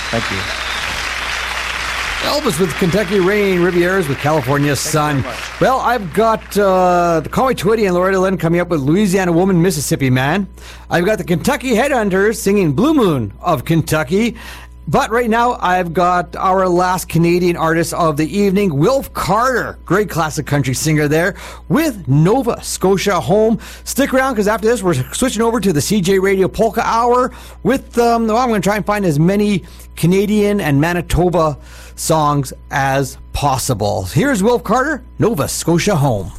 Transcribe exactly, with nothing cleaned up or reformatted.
Thank you. Elvis with Kentucky Rain, Rivieras with California Sun. Well, I've got uh, the Conway Twitty and Loretta Lynn coming up with Louisiana Woman, Mississippi Man. I've got the Kentucky Headhunters singing Blue Moon of Kentucky. But right now, I've got our last Canadian artist of the evening, Wilf Carter, great classic country singer there, with Nova Scotia Home. Stick around, because after this, we're switching over to the C J Radio Polka Hour with, um, well, I'm going to try and find as many Canadian and Manitoba songs as possible. Here's Wilf Carter, Nova Scotia Home.